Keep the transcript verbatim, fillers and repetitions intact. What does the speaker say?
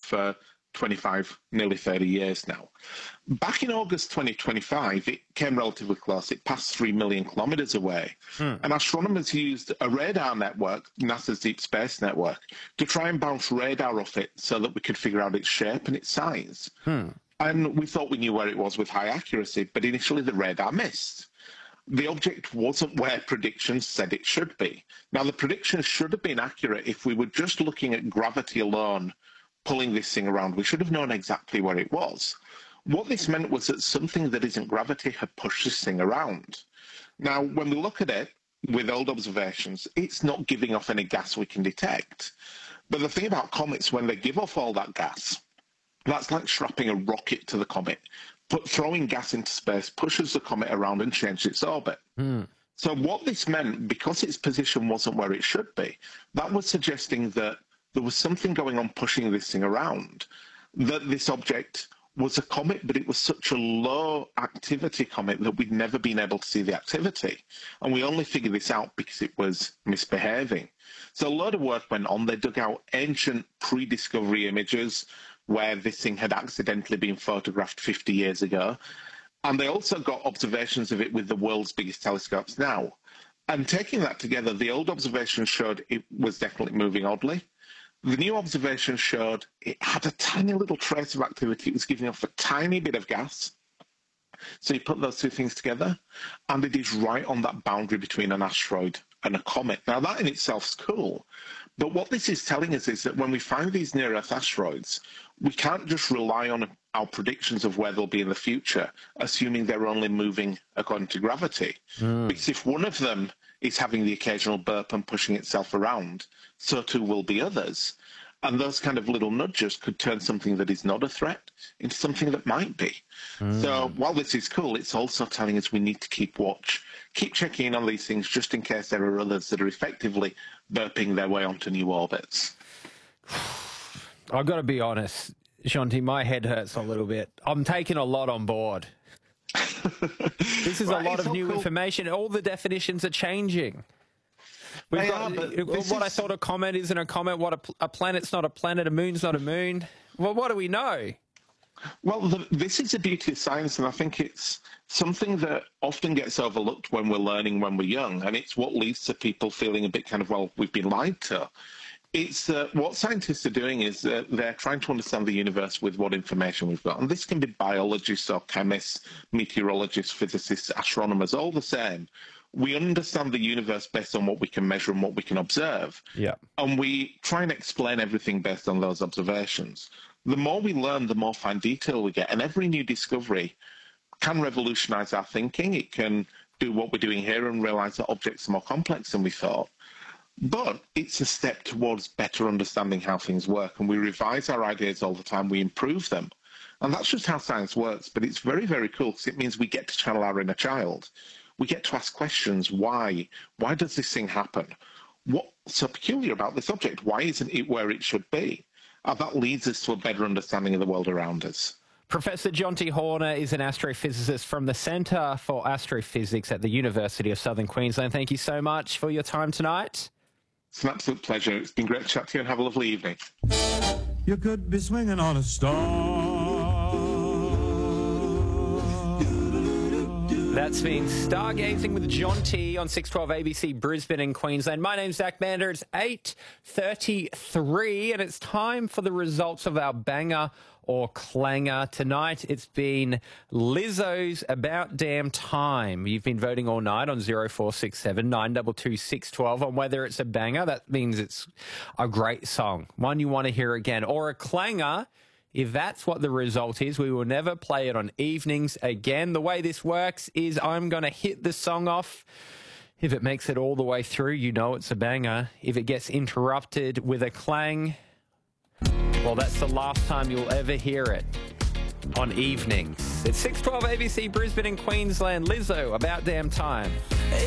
for twenty-five, nearly thirty years now. Back in August twenty twenty-five, it came relatively close. It passed three million kilometres away. Hmm. And astronomers used a radar network, NASA's Deep Space Network, to try and bounce radar off it so that we could figure out its shape and its size. Hmm. And we thought we knew where it was with high accuracy, but initially the radar missed. The object wasn't where predictions said it should be. Now, the predictions should have been accurate if we were just looking at gravity alone, pulling this thing around. We should have known exactly where it was. What this meant was that something that isn't gravity had pushed this thing around. Now, when we look at it with old observations, it's not giving off any gas we can detect. But the thing about comets, when they give off all that gas, that's like strapping a rocket to the comet. But throwing gas into space pushes the comet around and changes its orbit. Mm. So what this meant, because its position wasn't where it should be, that was suggesting that there was something going on pushing this thing around, that this object was a comet, but it was such a low activity comet that we'd never been able to see the activity. And we only figured this out because it was misbehaving. So a lot of work went on. They dug out ancient pre-discovery images where this thing had accidentally been photographed fifty years ago. And they also got observations of it with the world's biggest telescopes now. And taking that together, the old observations showed it was definitely moving oddly. The new observation showed it had a tiny little trace of activity. It was giving off a tiny bit of gas. So you put those two things together, and it is right on that boundary between an asteroid and a comet. Now, that in itself is cool. But what this is telling us is that when we find these near-Earth asteroids, we can't just rely on our predictions of where they'll be in the future, assuming they're only moving according to gravity. Mm. Because if one of them is having the occasional burp and pushing itself around, so too will be others. And those kind of little nudges could turn something that is not a threat into something that might be. Mm. So while this is cool, it's also telling us we need to keep watch, keep checking in on these things just in case there are others that are effectively burping their way onto new orbits. I've got to be honest, Shanti, my head hurts a little bit. I'm taking a lot on board. This is right, a lot of new cool. information. All the definitions are changing. We've they got, are, what is... I thought a comet isn't a comet, what a, a planet's not a planet, a moon's not a moon. Well, what do we know? Well, the, this is the beauty of science, and I think it's something that often gets overlooked when we're learning when we're young, and it's what leads to people feeling a bit kind of, well, we've been lied to. It's uh, what scientists are doing is uh, they're trying to understand the universe with what information we've got. And this can be biologists or chemists, meteorologists, physicists, astronomers, all the same. We understand the universe based on what we can measure and what we can observe. Yeah. And we try and explain everything based on those observations. The more we learn, the more fine detail we get. And every new discovery can revolutionize our thinking. It can do what we're doing here and realize that objects are more complex than we thought. But it's a step towards better understanding how things work, and we revise our ideas all the time, we improve them. And that's just how science works, but it's very, very cool because it means we get to channel our inner child. We get to ask questions. Why? Why does this thing happen? What's so peculiar about this object? Why isn't it where it should be? And that leads us to a better understanding of the world around us. Professor Jonty Horner is an astrophysicist from the Centre for Astrophysics at the University of Southern Queensland. Thank you so much for your time tonight. It's an absolute pleasure. It's been great to chat to you, and have a lovely evening. You could be swinging on a star. That's been Stargazing with Jonty on six twelve A B C Brisbane and Queensland. My name's Zach Mander. It's eight thirty-three, and it's time for the results of our banger or clanger. Tonight, it's been Lizzo's About Damn Time. You've been voting all night on zero four six seven nine two two six one two on whether it's a banger. That means it's a great song, one you want to hear again, or a clanger. If that's what the result is, we will never play it on evenings again. The way this works is I'm going to hit the song off. If it makes it all the way through, you know it's a banger. If it gets interrupted with a clang, well, that's the last time you'll ever hear it on evenings. It's six twelve A B C Brisbane and Queensland. Lizzo, About Damn Time.